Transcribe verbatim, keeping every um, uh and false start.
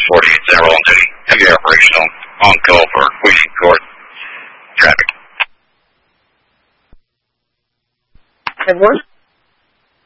forty-eight General on duty. Heavy operational on call for Queen Court traffic. And what?